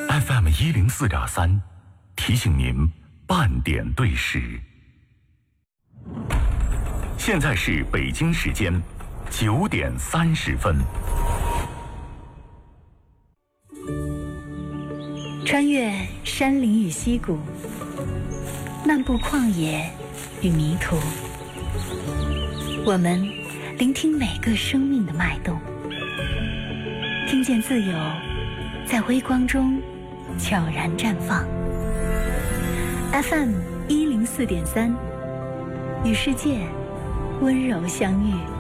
FM104.3，提醒您半点对时。现在是北京时间9点30分。 穿越山林与溪谷，漫步旷野与迷途，我们聆听每个生命的脉动，听见自由在微光中悄然绽放。FM104.3，与世界温柔相遇。